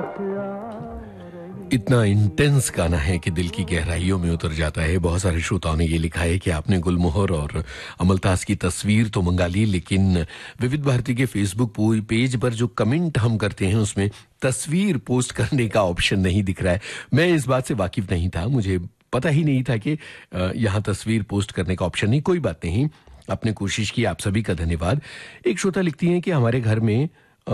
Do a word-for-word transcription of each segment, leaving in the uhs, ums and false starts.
इतना इंटेंस गाना है कि दिल की गहराइयों में उतर जाता है। बहुत सारे श्रोताओं ने ये लिखा है कि आपने गुलमोहर और अमलतास की तस्वीर तो मंगा ली, लेकिन विविध भारती के फेसबुक पेज पर जो कमेंट हम करते हैं उसमें तस्वीर पोस्ट करने का ऑप्शन नहीं दिख रहा है। मैं इस बात से वाकिफ नहीं था, मुझे पता ही नहीं था कि यहाँ तस्वीर पोस्ट करने का ऑप्शन नहीं। कोई बात नहीं, आपने कोशिश की, आप सभी का धन्यवाद। एक श्रोता लिखती हैं कि हमारे घर में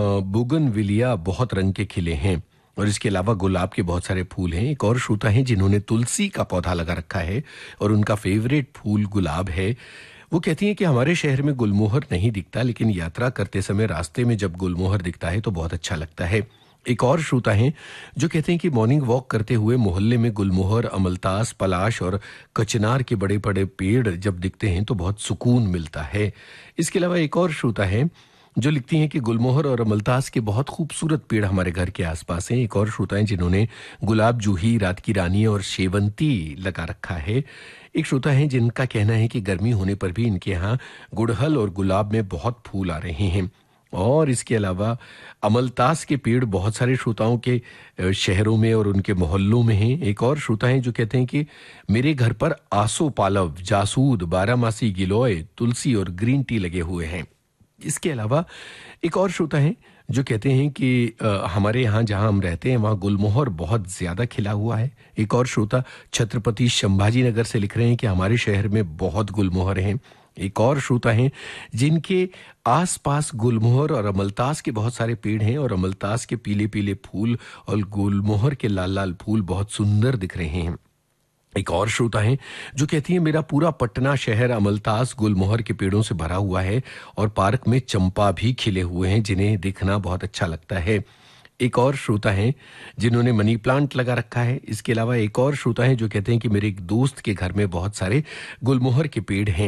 बोगनविलिया बहुत रंग के खिले हैं और इसके अलावा गुलाब के बहुत सारे फूल हैं। एक और श्रोता हैं जिन्होंने तुलसी का पौधा लगा रखा है और उनका फेवरेट फूल गुलाब है। वो कहती हैं कि हमारे शहर में गुलमोहर नहीं दिखता, लेकिन यात्रा करते समय रास्ते में जब गुलमोहर दिखता है तो बहुत अच्छा लगता है। एक और श्रोता हैं जो कहते हैं कि मॉर्निंग वॉक करते हुए मोहल्ले में गुलमोहर, अमलतास, पलाश और कचनार के बड़े बड़े पेड़ जब दिखते हैं तो बहुत सुकून मिलता है। इसके अलावा एक और श्रोता है जो लिखती हैं कि गुलमोहर और अमलतास के बहुत खूबसूरत पेड़ हमारे घर के आसपास हैं। एक और श्रोता हैं जिन्होंने गुलाब, जूही, रात की रानी और शेवंती लगा रखा है। एक श्रोता हैं जिनका कहना है कि गर्मी होने पर भी इनके यहाँ गुड़हल और गुलाब में बहुत फूल आ रहे हैं। और इसके अलावा अमलतास के पेड़ बहुत सारे श्रोताओं के शहरों में और उनके मोहल्लों में हैं। एक और श्रोता हैं जो कहते हैं कि मेरे घर पर आसो पालव, जासूद, बारामासी, गिलोय, तुलसी और ग्रीन टी लगे हुए हैं। इसके अलावा एक और श्रोता हैं जो कहते हैं कि आ, हमारे यहाँ जहाँ हम रहते हैं वहाँ गुलमोहर बहुत ज़्यादा खिला हुआ है। एक और श्रोता छत्रपति संभाजी नगर से लिख रहे हैं कि हमारे शहर में बहुत गुलमोहर हैं। एक और श्रोता हैं जिनके आसपास गुलमोहर और अमलतास के बहुत सारे पेड़ हैं और अमलतास के पीले पीले फूल और गुलमोहर के लाल लाल फूल बहुत सुंदर दिख रहे हैं। एक और श्रोता हैं जो कहती है मेरा पूरा पटना शहर अमलतास, गुलमोहर के पेड़ों से भरा हुआ है और पार्क में चंपा भी खिले हुए हैं जिन्हें देखना बहुत अच्छा लगता है। एक और श्रोता हैं जिन्होंने मनी प्लांट लगा रखा है। इसके अलावा एक और श्रोता हैं जो कहते हैं कि मेरे एक दोस्त के घर में बहुत सारे गुलमोहर के पेड़ हैं।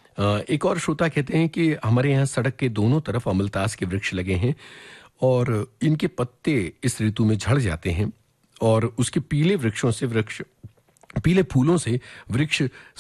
एक और श्रोता कहते हैं कि हमारे यहाँ सड़क के दोनों तरफ अमलतास के वृक्ष लगे हैं और इनके पत्ते इस ऋतु में झड़ जाते हैं और उसके पीले वृक्षों से वृक्ष पीले फूलों से वृक्ष